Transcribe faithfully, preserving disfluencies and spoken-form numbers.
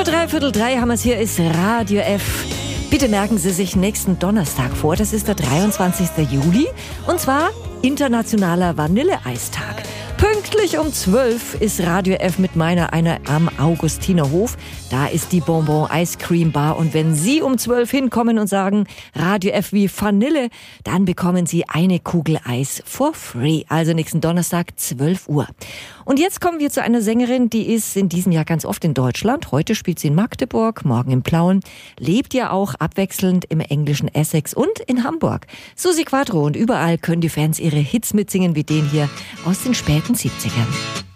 vor dreiviertel drei haben wir es hier, ist Radio F. Bitte merken Sie sich nächsten Donnerstag vor, das ist der dreiundzwanzigsten Juli. Und zwar Internationaler Vanilleeistag. Pünktlich um zwölf ist Radio F mit meiner einer am Augustinerhof. Da ist die Bonbon Ice Cream Bar. Und wenn Sie um zwölf hinkommen und sagen Radio F wie Vanille, dann bekommen Sie eine Kugel Eis for free. Also nächsten Donnerstag, zwölf Uhr. Und jetzt kommen wir zu einer Sängerin, die ist in diesem Jahr ganz oft in Deutschland. Heute spielt sie in Magdeburg, morgen in Plauen. Lebt ja auch abwechselnd im englischen Essex und in Hamburg. Susi Quatro, und überall können die Fans ihre Hits mitsingen, wie den hier aus den späten siebzigern.